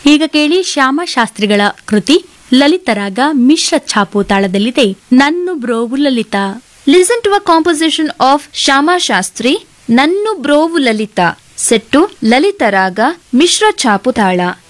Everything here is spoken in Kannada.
ಈಗ ಕೇಳಿ ಶ್ಯಾಮ ಶಾಸ್ತ್ರಿಗಳ ಕೃತಿ ಲಲಿತರಾಗ ಮಿಶ್ರ ಛಾಪು ತಾಳದಲ್ಲಿದೆ ನನ್ನು ಬ್ರೋವು Lalitha. Listen to a composition of Shama Shastri, Nannu Brovu Lalita, set to Lalitaraga Mishra Chaputala.